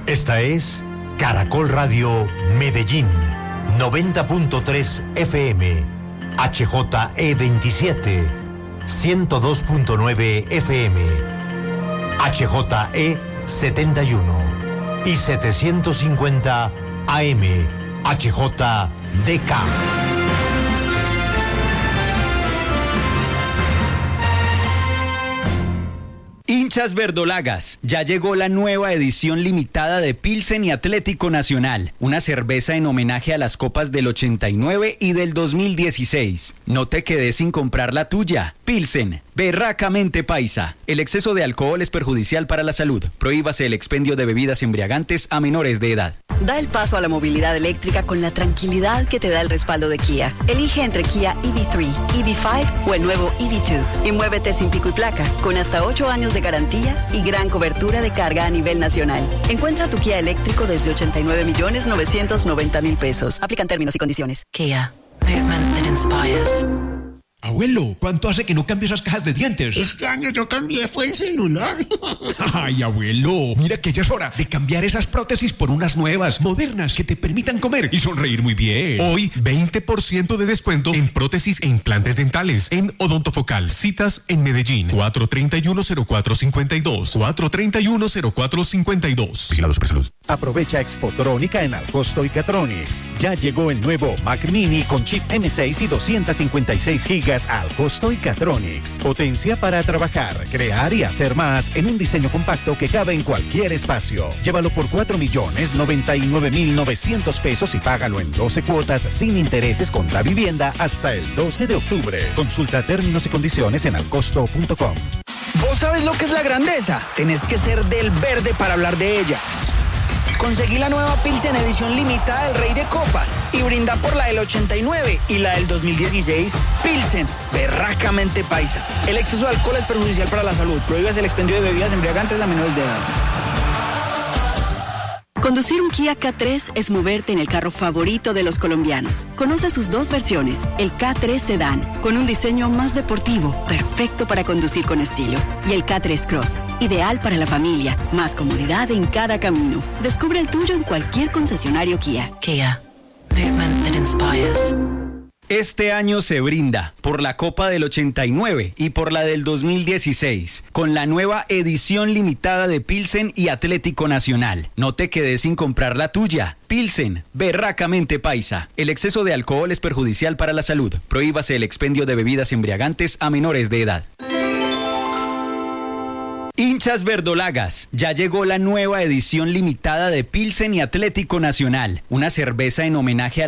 Esta es Caracol Radio Medellín, 90.3 FM, HJE27, 102.9 FM, HJE71 y 750 AM, HJDK. Hinchas verdolagas, ya llegó la nueva edición limitada de Pilsen y Atlético Nacional, una cerveza en homenaje a las copas del 89 y del 2016. No te quedes sin comprar la tuya. Pilsen, berracamente paisa. El exceso de alcohol es perjudicial para la salud. Prohíbase el expendio de bebidas embriagantes a menores de edad. Da el paso a la movilidad eléctrica con la tranquilidad que te da el respaldo de Kia. Elige entre Kia EV3, EV5 o el nuevo EV2 y muévete sin pico y placa, con hasta 8 años de garantía y gran cobertura de carga a nivel nacional. Encuentra tu Kia eléctrico desde 89.990.000 pesos. Aplican términos y condiciones. Kia, movement that inspires. Abuelo, ¿cuánto hace que no cambio esas cajas de dientes? Este año yo cambié, fue el celular. Ay, abuelo, mira que ya es hora de cambiar esas prótesis por unas nuevas, modernas, que te permitan comer y sonreír muy bien. Hoy, 20% de descuento en prótesis e implantes dentales en Odontofocal. Citas en Medellín, 431-0452, 431-0452. Vigilado Supersalud. Aprovecha Expotrónica en Alcosto y Catronics. Ya llegó el nuevo Mac Mini con chip M6 y 256 gigas al costo y Catronics. Potencia para trabajar, crear y hacer más en un diseño compacto que cabe en cualquier espacio. Llévalo por 4.099.900 pesos y págalo en 12 cuotas sin intereses contra vivienda hasta el 12 de octubre. Consulta términos y condiciones en alcosto.com. ¿Vos sabés lo que es la grandeza? Tenés que ser del verde para hablar de ella. Conseguí la nueva Pilsen edición limitada del Rey de Copas y brinda por la del 89 y la del 2016. Pilsen, berracamente paisa. El exceso de alcohol es perjudicial para la salud. Prohíbes el expendio de bebidas embriagantes a menores de edad. Conducir un Kia K3 es moverte en el carro favorito de los colombianos. Conoce sus dos versiones, el K3 Sedan, con un diseño más deportivo, perfecto para conducir con estilo, y el K3 Cross, ideal para la familia, más comodidad en cada camino. Descubre el tuyo en cualquier concesionario Kia. Kia, movement that inspires. Este año se brinda por la Copa del 89 y por la del 2016, con la nueva edición limitada de Pilsen y Atlético Nacional. No te quedes sin comprar la tuya. Pilsen, berracamente paisa. El exceso de alcohol es perjudicial para la salud. Prohíbase el expendio de bebidas embriagantes a menores de edad. Hinchas verdolagas, ya llegó la nueva edición limitada de Pilsen y Atlético Nacional, una cerveza en homenaje a